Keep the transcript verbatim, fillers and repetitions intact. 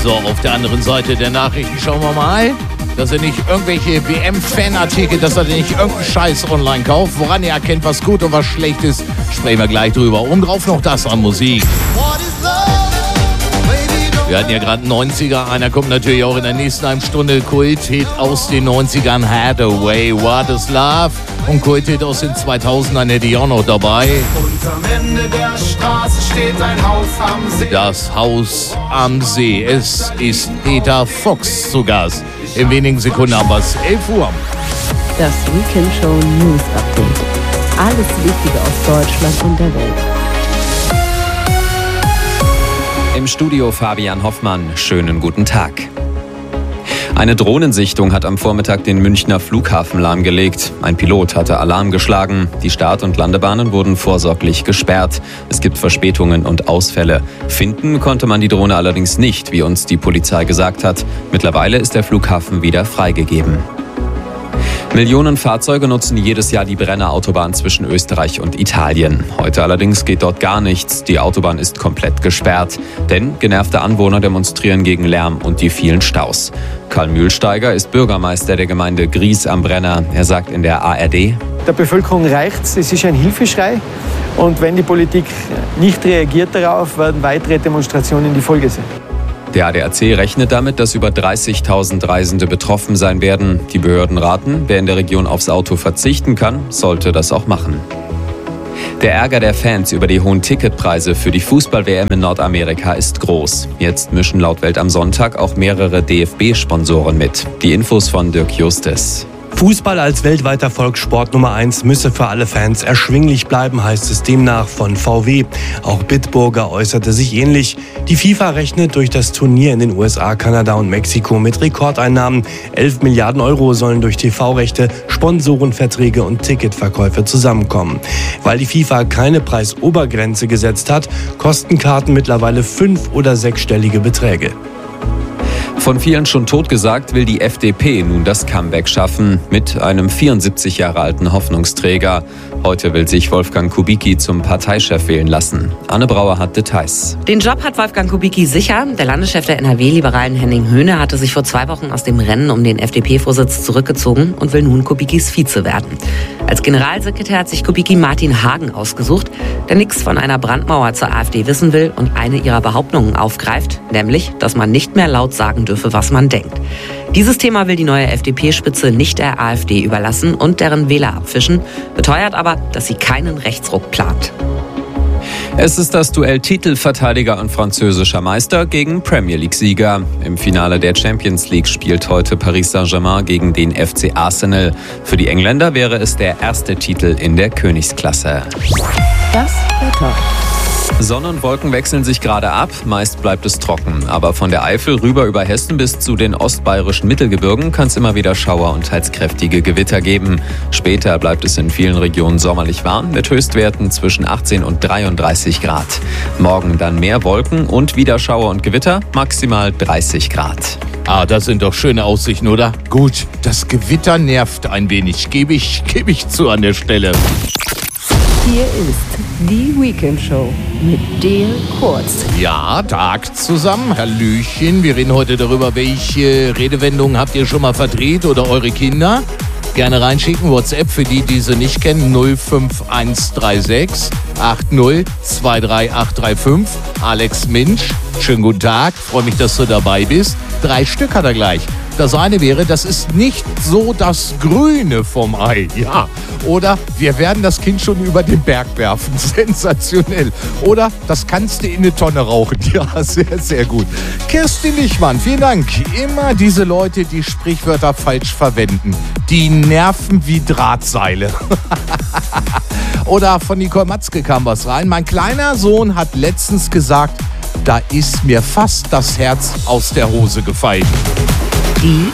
So, auf der anderen Seite der Nachrichten schauen wir mal, dass ihr nicht irgendwelche W M-Fanartikel, dass ihr nicht irgendeinen Scheiß online kauft. Woran ihr erkennt, was gut und was schlecht ist, sprechen wir gleich drüber. Und drauf noch das an Musik. Wir hatten ja gerade neunziger, einer kommt natürlich auch in der nächsten halben Stunde. Kult-Hit aus den neunzigern, Hathaway, What is Love? Und Kult-Hit aus den zweitausendern hätte ich auch noch dabei. Und am Ende der Straße steht ein Haus am See. Das Haus am See. Es ist Peter Fox zu Gast. In wenigen Sekunden haben wir es, elf Uhr. Das Weekend Show News Update. Alles Wichtige aus Deutschland und der Welt. Im Studio Fabian Hoffmann. Schönen guten Tag. Eine Drohnensichtung hat am Vormittag den Münchner Flughafen lahmgelegt. Ein Pilot hatte Alarm geschlagen. Die Start- und Landebahnen wurden vorsorglich gesperrt. Es gibt Verspätungen und Ausfälle. Finden konnte man die Drohne allerdings nicht, wie uns die Polizei gesagt hat. Mittlerweile ist der Flughafen wieder freigegeben. Millionen Fahrzeuge nutzen jedes Jahr die Brennerautobahn zwischen Österreich und Italien. Heute allerdings geht dort gar nichts. Die Autobahn ist komplett gesperrt. Denn genervte Anwohner demonstrieren gegen Lärm und die vielen Staus. Karl Mühlsteiger ist Bürgermeister der Gemeinde Gries am Brenner. Er sagt in der A R D: Der Bevölkerung reicht's. Es ist ein Hilfeschrei. Und wenn die Politik nicht reagiert darauf, werden weitere Demonstrationen die Folge sein. Der A D A C rechnet damit, dass über dreißigtausend Reisende betroffen sein werden. Die Behörden raten, wer in der Region aufs Auto verzichten kann, sollte das auch machen. Der Ärger der Fans über die hohen Ticketpreise für die Fußball-W M in Nordamerika ist groß. Jetzt mischen laut Welt am Sonntag auch mehrere D F B-Sponsoren mit. Die Infos von Dirk Justis. Fußball als weltweiter Volkssport Nummer eins müsse für alle Fans erschwinglich bleiben, heißt es demnach von V W. Auch Bitburger äußerte sich ähnlich. Die FIFA rechnet durch das Turnier in den U S A, Kanada und Mexiko mit Rekordeinnahmen. elf Milliarden Euro sollen durch T V-Rechte, Sponsorenverträge und Ticketverkäufe zusammenkommen. Weil die FIFA keine Preisobergrenze gesetzt hat, kosten Karten mittlerweile fünf- oder sechsstellige Beträge. Von vielen schon totgesagt, will die F D P nun das Comeback schaffen mit einem vierundsiebzig Jahre alten Hoffnungsträger. Heute will sich Wolfgang Kubicki zum Parteichef wählen lassen. Anne Brauer hat Details. Den Job hat Wolfgang Kubicki sicher. Der Landeschef der N R W-Liberalen Henning Höhne hatte sich vor zwei Wochen aus dem Rennen um den F D P-Vorsitz zurückgezogen und will nun Kubickis Vize werden. Als Generalsekretär hat sich Kubicki Martin Hagen ausgesucht, der nichts von einer Brandmauer zur AfD wissen will und eine ihrer Behauptungen aufgreift, nämlich, dass man nicht mehr laut sagen dürfe, was man denkt. Dieses Thema will die neue F D P-Spitze nicht der AfD überlassen und deren Wähler abfischen, beteuert aber, dass sie keinen Rechtsruck plant. Es ist das Duell Titelverteidiger und französischer Meister gegen Premier League-Sieger. Im Finale der Champions League spielt heute Paris Saint-Germain gegen den F C Arsenal. Für die Engländer wäre es der erste Titel in der Königsklasse. Das Wetter. Sonne und Wolken wechseln sich gerade ab, meist bleibt es trocken. Aber von der Eifel rüber über Hessen bis zu den ostbayerischen Mittelgebirgen kann es immer wieder Schauer und teils kräftige Gewitter geben. Später bleibt es in vielen Regionen sommerlich warm mit Höchstwerten zwischen achtzehn und dreiunddreißig Grad. Morgen dann mehr Wolken und wieder Schauer und Gewitter, maximal dreißig Grad. Ah, das sind doch schöne Aussichten, oder? Gut, das Gewitter nervt ein wenig, gebe ich, gebe ich zu an der Stelle. Hier ist die Weekend Show mit Dale Kurz. Ja, Tag zusammen, Hallöchen. Wir reden heute darüber, welche Redewendungen habt ihr schon mal verdreht oder eure Kinder. Gerne reinschicken, WhatsApp für die, die sie nicht kennen, null fünf eins drei sechs acht null zwei drei acht drei fünf. Alex Minsch, schönen guten Tag, freue mich, dass du dabei bist. Drei Stück hat er gleich. Das eine wäre, das ist nicht so das Grüne vom Ei. Ja. Oder wir werden das Kind schon über den Berg werfen. Sensationell. Oder das kannst du in eine Tonne rauchen. Ja, sehr, sehr gut. Kerstin Lichmann, vielen Dank. Immer diese Leute, die Sprichwörter falsch verwenden. Die nerven wie Drahtseile. Oder von Nicole Matzke kam was rein. Mein kleiner Sohn hat letztens gesagt, da ist mir fast das Herz aus der Hose gefallen. Die